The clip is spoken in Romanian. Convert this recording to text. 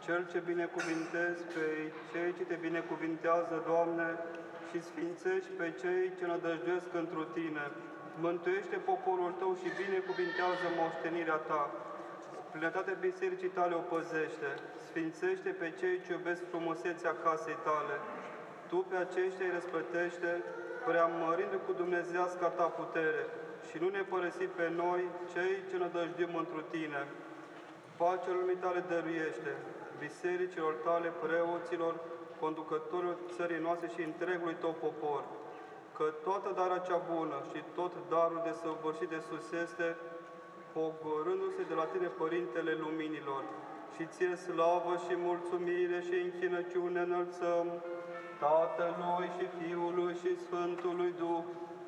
Cel ce binecuvintezi pe cei ce te binecuvintează, Doamne, și sfințești pe cei ce nădăjduiesc întru Tine. Mântuiește poporul Tău și binecuvintează moștenirea Ta. Plinătatea bisericii Tale o păzește. Sfințește pe cei ce iubesc frumusețea casei Tale. Tu pe aceștia îi răsplătește, preamărindu cu dumnezeasca Ta putere, și nu ne părăsi pe noi, cei ce nădăjduim întru Tine. Pacea lumii Tale dăruiește, bisericilor Tale, preoților, conducătorilor țării noastre și întregului Tău popor, că toată darea cea bună și tot darul de săvârșit de sus este, pogorându-se de la Tine, Părintele Luminilor, și Ție slavă și mulțumire și închinăciune înălțăm, Tatălui și Fiului și Sfântului Duh,